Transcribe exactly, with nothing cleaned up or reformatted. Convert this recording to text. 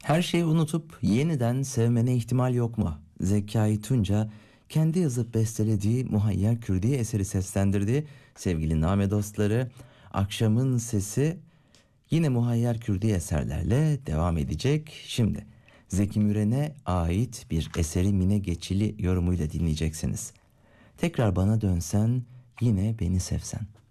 Her şeyi unutup yeniden sevmene ihtimal yok mu? Zekai Tunca kendi yazıp bestelediği Muhayyer Kürdi eseri seslendirdi. Sevgili Name dostları, akşamın sesi yine Muhayyer Kürdi eserlerle devam edecek. Şimdi Zeki Müren'e ait bir eseri Mine Geçili yorumuyla dinleyeceksiniz. Tekrar bana dönsen, yine beni sevsen.